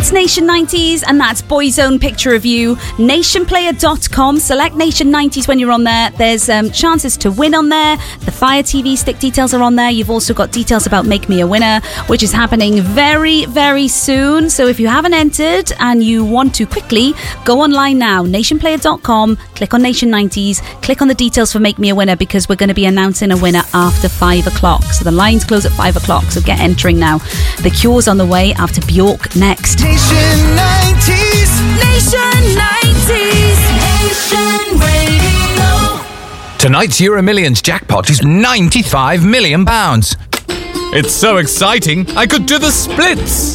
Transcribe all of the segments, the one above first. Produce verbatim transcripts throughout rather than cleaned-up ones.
It's Nation nineties, and that's Boyzone Picture Review. nation player dot com. Select Nation nineties when you're on there. There's um, chances to win on there. The Fire T V stick details are on there. You've also got details about Make Me a Winner, which is happening very, very soon. So if you haven't entered and you want to quickly, go online now. nation player dot com. Click on Nation nineties. Click on the details for Make Me a Winner, because we're going to be announcing a winner after five o'clock. So the lines close at five o'clock. So get entering now. The Cure's on the way after Bjork next. Nation nineties. Nation nineties. Nation Radio. Tonight's Euro Millions jackpot is ninety-five million pounds. It's so exciting, I could do the splits.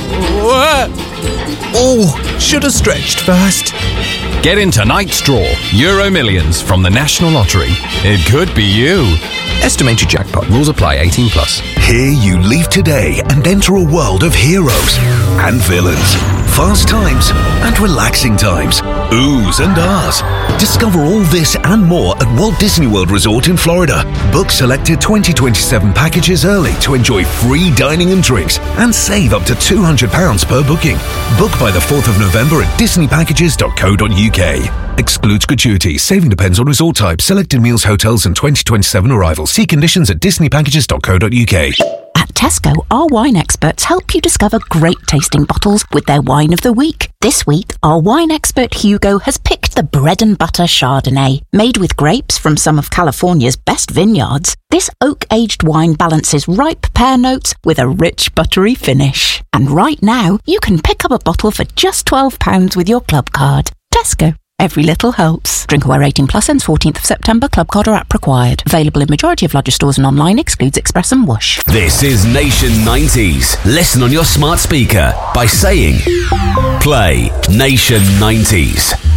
Oh, should have stretched first. Get in tonight's draw, Euro Millions from the National Lottery. It could be you. Estimated jackpot. Rules apply. eighteen plus. Here you leave today and enter a world of heroes and villains, fast times and relaxing times, oohs and ahs. Discover all this and more at Walt Disney World Resort in Florida. Book selected twenty twenty-seven packages early to enjoy free dining and drinks and save up to two hundred pounds per booking. Book by the fourth of November at disney packages dot co dot uk. Excludes gratuity. Saving depends on resort type, selected meals, hotels and twenty twenty-seven arrivals. See conditions at disney packages dot co dot uk. At Tesco, our wine experts help you discover great tasting bottles with their wine of the week. This week, our wine expert Hugo has picked the bread and butter Chardonnay. Made with grapes from some of California's best vineyards, this oak-aged wine balances ripe pear notes with a rich buttery finish. And right now, you can pick up a bottle for just twelve pounds with your club card. Tesco. Every little helps. Drink aware eighteen plus ends fourteenth of September. Club card or app required. Available in majority of larger stores and online. Excludes Express and Whoosh. This is Nation nineties. Listen on your smart speaker by saying, play Nation nineties.